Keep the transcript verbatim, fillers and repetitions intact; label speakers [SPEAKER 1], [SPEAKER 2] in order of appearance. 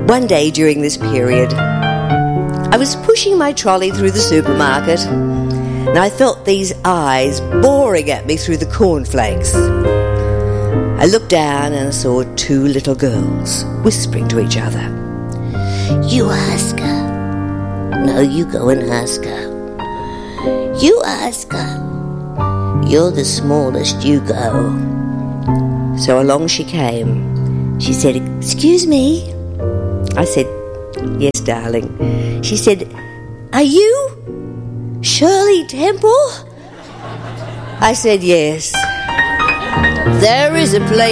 [SPEAKER 1] One day during this period, I was pushing my trolley through the supermarket, and I felt these eyes boring at me through the cornflakes. I looked down and saw two little girls whispering to each other. "You ask her. No, you go and ask her. You ask her. You're the smallest, you go." So along she came. She said, "Excuse me." I said, "Yes, darling." She said, "Are you Shirley Temple?" I said, "Yes." "There is a place